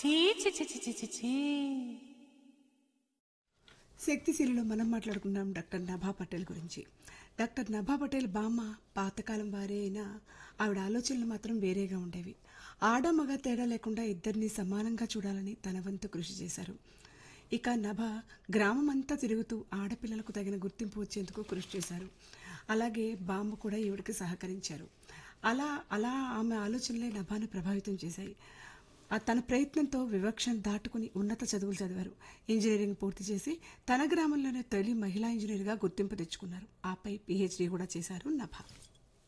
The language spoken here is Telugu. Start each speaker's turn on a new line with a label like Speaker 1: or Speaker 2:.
Speaker 1: ఛీ ఛీ ఛీ ఛీ ఛీ ఛీ ఛీ.
Speaker 2: శక్తిశీలలో మనం మాట్లాడుకున్నాం డాక్టర్ నభా పటేల్ గురించి. డాక్టర్ నభా పటేల్ బామ్మ పాతకాలం వారే అయినా ఆవిడ ఆలోచనలు మాత్రం వేరేగా ఉండేవి. ఆడ మగ తేడా లేకుండా ఇద్దరిని సమానంగా చూడాలని తన వంతు కృషి చేశారు. ఇక నభ గ్రామం అంతా తిరుగుతూ ఆడపిల్లలకు తగిన గుర్తింపు వచ్చేందుకు కృషి చేశారు. అలాగే బామ్మ కూడా ఈవిడికి సహకరించారు. అలా అలా ఆమె ఆలోచనలే నభాను ప్రభావితం చేశాయి. తన ప్రయత్నంతో వివక్షను దాటుకుని ఉన్నత చదువులు చదివారు. ఇంజనీరింగ్ పూర్తి చేసి తన గ్రామంలోనే తొలి మహిళా ఇంజనీర్గా గుర్తింపు తెచ్చుకున్నారు. ఆపై PhD కూడా చేశారు నభ.